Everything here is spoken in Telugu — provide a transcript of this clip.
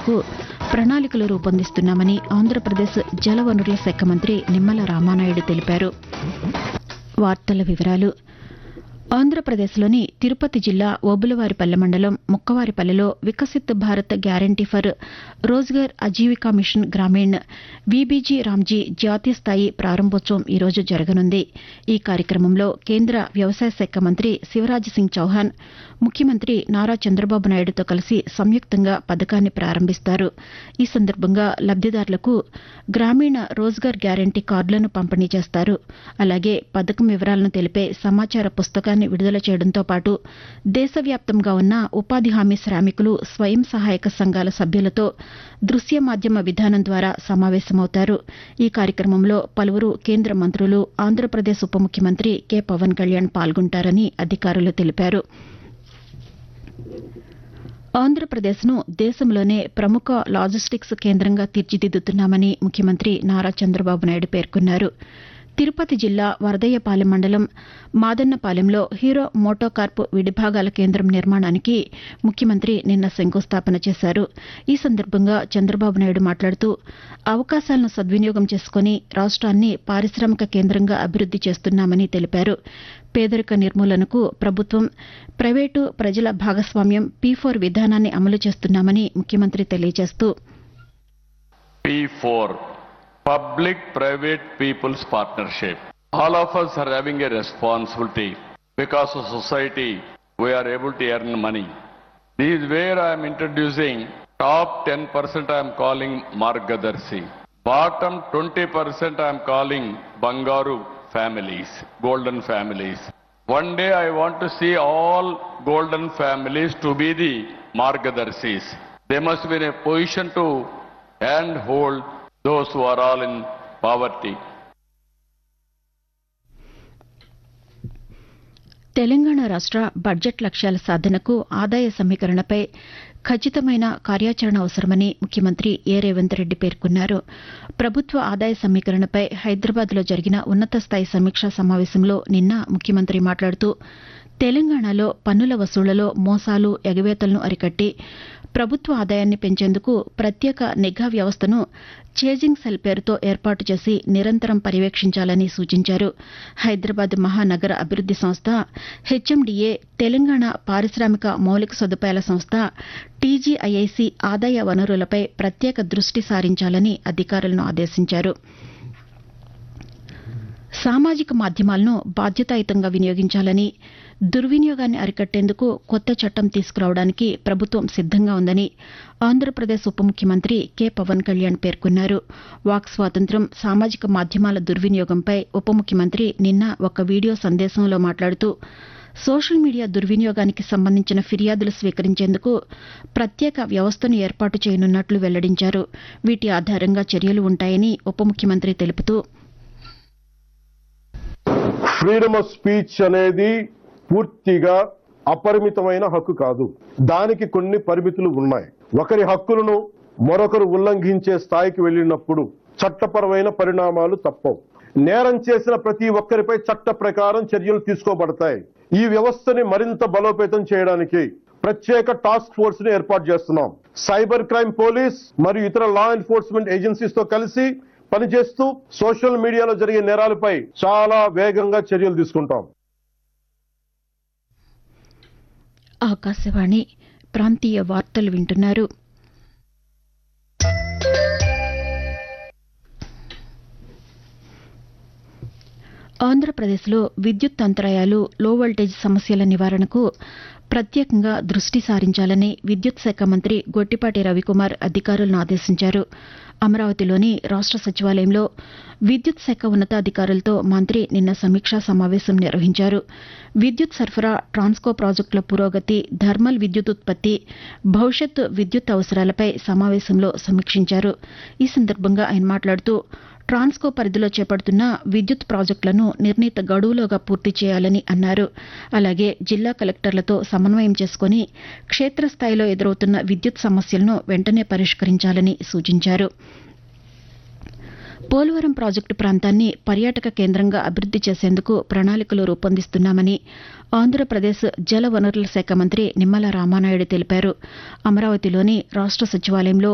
లబ్దిదారులకు ప్రణాళికలు రూపొందిస్తున్నామని ఆంధ్రప్రదేశ్ జలవనరుల శాఖ మంత్రి నిమ్మల రామానాయుడు తెలిపారు. వార్తల వివరాలు. ఆంధ్రప్రదేశ్లోని తిరుపతి జిల్లా ఓబులవారిపల్లె మండలం ముక్కవారిపల్లెలో Viksit Bharat guarantee for Rozgar Aajeevika machine Grameen VBG Ramji జాతీయ స్థాయి ప్రారంభోత్సవం ఈరోజు జరగనుంది. ఈ కార్యక్రమంలో కేంద్ర వ్యవసాయ శాఖ మంత్రి శివరాజ్ సింగ్ చౌహాన్ ముఖ్యమంత్రి నారా చంద్రబాబు నాయుడుతో కలిసి సంయుక్తంగా పథకాన్ని ప్రారంభిస్తారు. ఈ సందర్భంగా లబ్దిదారులకు గ్రామీణ రోజ్గార్ గ్యారంటీ కార్డులను పంపిణీ చేస్తారు. అలాగే పథకం వివరాలను తెలిపే సమాచార పుస్తకాన్ని విడుదల చేయడంతో పాటు దేశవ్యాప్తంగా ఉన్న ఉపాధి హామీ శ్రామికులు స్వయం సహాయక సంఘాల సభ్యులతో దృశ్య మాధ్యమ విధానం ద్వారా సమావేశమవుతారు. ఈ కార్యక్రమంలో పలువురు కేంద్ర మంత్రులు, ఆంధ్రప్రదేశ్ ఉప ముఖ్యమంత్రి కె పవన్ కళ్యాణ్ పాల్గొంటారని అధికారులు తెలిపారు. ఆంధ్రప్రదేశ్ను దేశంలోనే ప్రముఖ లాజిస్టిక్స్ కేంద్రంగా తీర్చిదిద్దుతున్నామని ముఖ్యమంత్రి నారా చంద్రబాబు నాయుడు పేర్కొన్నారు. తిరుపతి జిల్లా వరదయ్యపాలెం మండలం మాదన్నపాలెంలో హీరో మోటోకార్ప్ విడిభాగాల కేంద్రం నిర్మాణానికి ముఖ్యమంత్రి నిన్న శంకుస్థాపన చేశారు. ఈ సందర్భంగా చంద్రబాబు నాయుడు మాట్లాడుతూ అవకాశాలను సద్వినియోగం చేసుకుని రాష్ట్రాన్ని పారిశ్రామిక కేంద్రంగా అభివృద్ది చేస్తున్నామని తెలిపారు. పేదరిక నిర్మూలనకు ప్రభుత్వం, ప్రైవేటు, ప్రజల భాగస్వామ్యం P4 విధానాన్ని అమలు చేస్తున్నామని ముఖ్యమంత్రి తెలియజేస్తూ P4 Public Private People's Partnership. All of us are having a responsibility because of society we are able to earn money. This is where I am introducing top 10% I am calling Margadarshi. Bottom 20% I am calling Bangaru families, golden families. One day I want to see all golden families to be the Margadarshis. They must be in a position to handhold those who are all in poverty. Telangana రాష్ట్ర బడ్జెట్ లక్ష్యాల సాధనకు ఆదాయ సమీకరణపై ఖచ్చితమైన కార్యాచరణ అవసరమని ముఖ్యమంత్రి ఏ రేవంత్ రెడ్డి పేర్కొన్నారు. ప్రభుత్వ ఆదాయ సమీకరణపై హైదరాబాద్లో జరిగిన ఉన్నత స్థాయి సమీక్షా సమావేశంలో నిన్న ముఖ్యమంత్రి మాట్లాడుతూ తెలంగాణలో పన్నుల వసూళ్లలో మోసాలు, ఎగవేతలను అరికట్టి ప్రభుత్వ ఆదాయాన్ని పెంచేందుకు ప్రత్యేక నిఘా వ్యవస్థను చేజింగ్ సెల్ పేరుతో ఏర్పాటు చేసి నిరంతరం పర్యవేక్షించాలని సూచించారు. హైదరాబాద్ మహానగర అభివృద్ది సంస్థ, HMDA, తెలంగాణ పారిశ్రామిక మౌలిక సదుపాయాల సంస్థ, TGIIC ఆదాయ వనరులపై ప్రత్యేక దృష్టి సారించాలని అధికారులను ఆదేశించారు. సామాజిక మాధ్యమాలను బాధ్యతాయుతంగా వినియోగించాలని, దుర్వినియోగాన్ని అరికట్టేందుకు కొత్త చట్టం తీసుకురావడానికి ప్రభుత్వం సిద్దంగా ఉందని ఆంధ్రప్రదేశ్ ఉప ముఖ్యమంత్రి కె పవన్ కళ్యాణ్ పేర్కొన్నారు. వాక్ స్వాతంత్ర్యం, సామాజిక మాధ్యమాల దుర్వినియోగంపై ఉప ముఖ్యమంత్రి నిన్న ఒక వీడియో సందేశంలో మాట్లాడుతూ సోషల్ మీడియా దుర్వినియోగానికి సంబంధించిన ఫిర్యాదులు స్వీకరించేందుకు ప్రత్యేక వ్యవస్థను ఏర్పాటు చేయనున్నట్లు వెల్లడించారు. వీటి ఆధారంగా చర్యలు ఉంటాయని ఉప ముఖ్యమంత్రి తెలుపుతూ ఫ్రీడమ్ ఆఫ్ స్పీచ్ అనేది పూర్తిగా అపరిమితమైన హక్కు కాదు. దానికి కొన్ని పరిమితులు ఉన్నాయి. ఒకరి హక్కులను మరొకరు ఉల్లంఘించే స్థాయికి వెళ్ళినప్పుడు చట్టపరమైన పరిణామాలు తప్పవు. నేరం చేసిన ప్రతి ఒక్కరిపై చట్ట ప్రకారం చర్యలు తీసుకోబడతాయి. ఈ వ్యవస్థని మరింత బలోపేతం చేయడానికి ప్రత్యేక టాస్క్ ఫోర్స్ ని ఏర్పాటు చేస్తున్నాం. సైబర్ క్రైమ్ పోలీస్ మరియు ఇతర లా ఎన్ఫోర్స్మెంట్ ఏజెన్సీస్ తో కలిసి పనిచేస్తూ సోషల్ మీడియాలో జరిగే నేరాలపై చాలా వేగంగా చర్యలు తీసుకుంటాం. ఆకాశవాణి ప్రాంతీయ వార్తలు వింటున్నారు. ఆంధ్రప్రదేశ్లో విద్యుత్ అంతరాయాలు, లో వోల్టేజ్ సమస్యల నివారణకు ప్రత్యేకంగా దృష్టి సారించాలని విద్యుత్ శాఖ మంత్రి గొట్టిపాటి రవికుమార్ అధికారులను ఆదేశించారు. అమరావతిలోని రాష్ట్ర సచివాలయంలో విద్యుత్ శాఖ ఉన్నతాధికారులతో మంత్రి నిన్న సమీక్షా సమావేశం నిర్వహించారు. విద్యుత్ సరఫరా, ట్రాన్స్కో ప్రాజెక్టుల పురోగతి, థర్మల్ విద్యుత్ ఉత్పత్తి, భవిష్యత్ విద్యుత్ అవసరాలపై సమావేశంలో సమీక్షించారు. ఈ సందర్భంగా ఆయన మాట్లాడుతూ ట్రాన్స్కో పరిధిలో చేపడుతున్న విద్యుత్ ప్రాజెక్టులను నిర్ణీత గడువులోగా పూర్తి చేయాలని అన్నారు. అలాగే జిల్లా కలెక్టర్లతో సమన్వయం చేసుకుని క్షేత్రస్థాయిలో ఎదురవుతున్న విద్యుత్ సమస్యలను వెంటనే పరిష్కరించాలని సూచించారు. పోలవరం ప్రాజెక్టు ప్రాంతాన్ని పర్యాటక కేంద్రంగా అభివృద్ది చేసేందుకు ప్రణాళికలు రూపొందిస్తున్నామని ఆంధ్రప్రదేశ్ జల వనరుల శాఖ మంత్రి నిమ్మల రామానాయుడు తెలిపారు. అమరావతిలోని రాష్ట్ర సచివాలయంలో